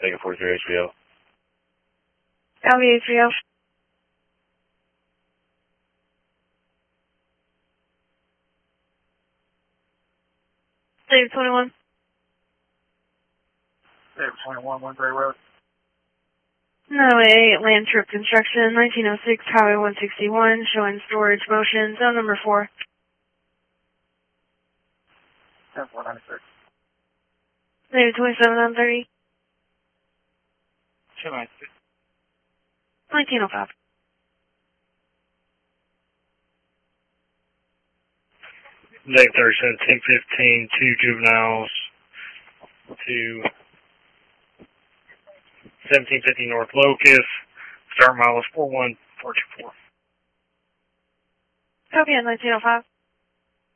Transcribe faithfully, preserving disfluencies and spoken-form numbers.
Take it forty-three H B O. Copy H B O. Dave twenty-one. Dave twenty-one, Winbury Road. nine oh eight, Land Trip Construction, nineteen oh six, Highway one sixty-one, showing storage motion, zone number four. ten four ninety-six. Dave twenty-seven on thirty. two ninety-six. nineteen oh five. Dave thirty-seven, ten fifteen, two juveniles to seventeen fifty North Locust. Start mile is four one four two four. Copy on nineteen oh five.